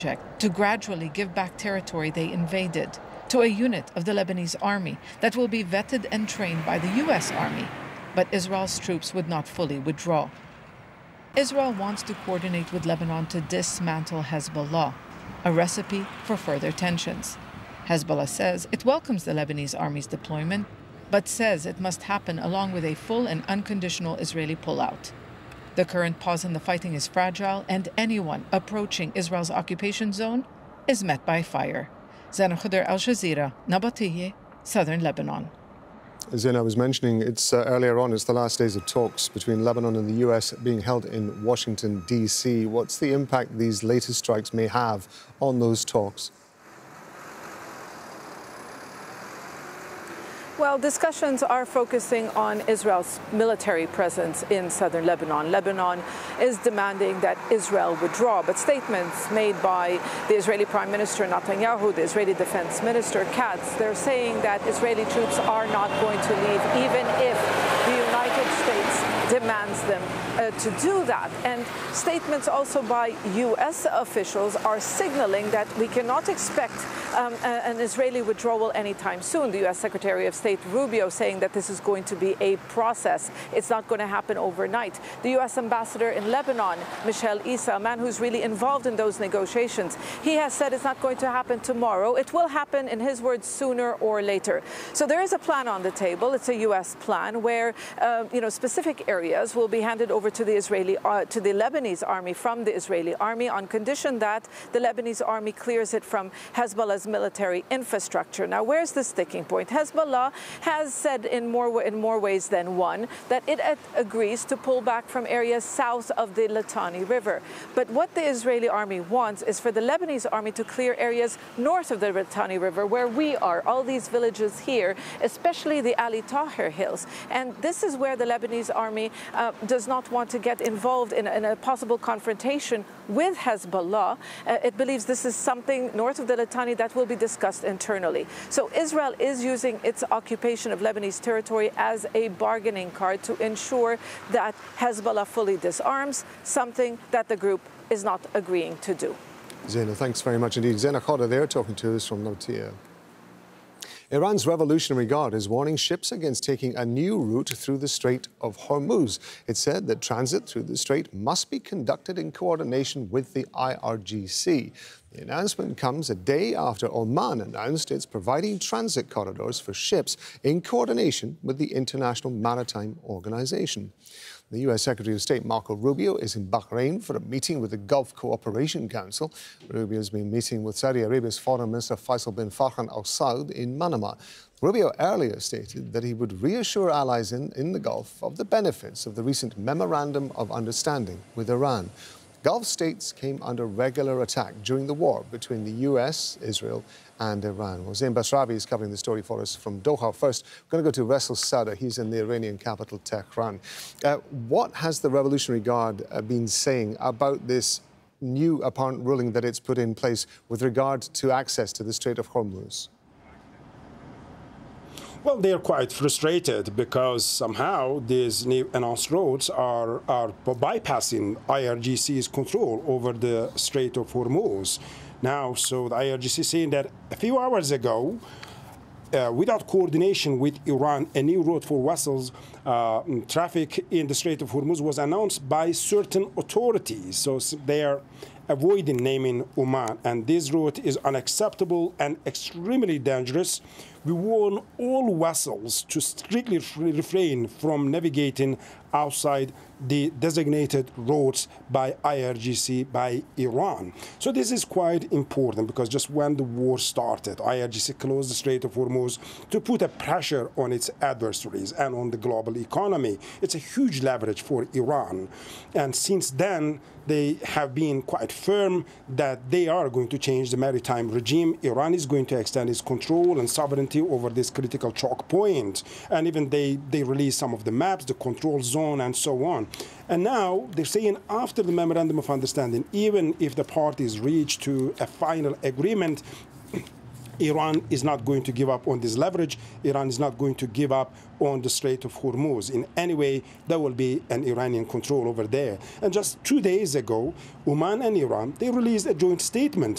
to gradually give back territory they invaded to a unit of the Lebanese army that will be vetted and trained by the U.S. Army. But Israel's troops would not fully withdraw. Israel wants to coordinate with Lebanon to dismantle Hezbollah, a recipe for further tensions. Hezbollah says it welcomes the Lebanese army's deployment, but says it must happen along with a full and unconditional Israeli pullout. The current pause in the fighting is fragile, and anyone approaching Israel's occupation zone is met by fire. Zena Khuder, Al Jazeera, Nabatiyeh, Southern Lebanon. Zena, I was mentioning earlier on, it's the last days of talks between Lebanon and the U.S. being held in Washington, D.C. What's the impact these latest strikes may have on those talks? Well, discussions are focusing on Israel's military presence in southern Lebanon. Lebanon is demanding that Israel withdraw, but statements made by the Israeli Prime Minister Netanyahu, the Israeli Defense Minister Katz, they're saying that Israeli troops are not going to leave even if the United States demands them to do that. And statements also by U.S. officials are signaling that we cannot expect an Israeli withdrawal anytime soon. The U.S. Secretary of State Rubio saying that this is going to be a process. It's not going to happen overnight. The U.S. Ambassador in Lebanon, Michel Issa, a man who's really involved in those negotiations, he has said it's not going to happen tomorrow. It will happen, in his words, sooner or later. So there is a plan on the table. It's a U.S. plan where, specific areas will be handed over to the Lebanese army from the Israeli army on condition that the Lebanese army clears it from Hezbollah's military infrastructure. Now, where's the sticking point? Hezbollah has said in more ways than one that it agrees to pull back from areas south of the Litani River. But what the Israeli army wants is for the Lebanese army to clear areas north of the Litani River, where we are, all these villages here, especially the Ali Tahir Hills. And this is where the Lebanese army does not want to get involved in a possible confrontation with Hezbollah. It believes this is something north of the Litani that will be discussed internally. So Israel is using its occupation of Lebanese territory as a bargaining card to ensure that Hezbollah fully disarms, something that the group is not agreeing to do. Zena, thanks very much indeed. Zena Khuder there talking to us from Nabatiyeh. Iran's Revolutionary Guard is warning ships against taking a new route through the Strait of Hormuz. It said that transit through the strait must be conducted in coordination with the IRGC. The announcement comes a day after Oman announced it's providing transit corridors for ships in coordination with the International Maritime Organization. The U.S. Secretary of State Marco Rubio is in Bahrain for a meeting with the Gulf Cooperation Council. Rubio has been meeting with Saudi Arabia's Foreign Minister Faisal bin Farhan Al Saud in Manama. Rubio earlier stated that he would reassure allies in the Gulf of the benefits of the recent Memorandum of Understanding with Iran. Gulf states came under regular attack during the war between the U.S., Israel and Iran. Hossein Basravi is covering the story for us from Doha. First, we're going to go to Ressel Sada. He's in the Iranian capital, Tehran. What has the Revolutionary Guard been saying about this new apparent ruling that it's put in place with regard to access to the Strait of Hormuz? Well, they're quite frustrated because somehow these new announced roads are bypassing IRGC's control over the Strait of Hormuz. Now, so the IRGC saying that a few hours ago, without coordination with Iran, a new route for vessels traffic in the Strait of Hormuz was announced by certain authorities. So they are avoiding naming Oman, and this route is unacceptable and extremely dangerous. We warn all vessels to strictly refrain from navigating outside the designated routes by IRGC, by Iran. So this is quite important because just when the war started, IRGC closed the Strait of Hormuz to put a pressure on its adversaries and on the global economy. It's a huge leverage for Iran. And since then, they have been quite firm that they are going to change the maritime regime. Iran is going to extend its control and sovereignty over this critical choke point. And even they released some of the maps, the control zone, and so on. And now they're saying after the Memorandum of Understanding, even if the parties reach to a final agreement, Iran is not going to give up on this leverage. Iran is not going to give up on the Strait of Hormuz. In any way, there will be an Iranian control over there. And just 2 days ago, Oman and Iran, they released a joint statement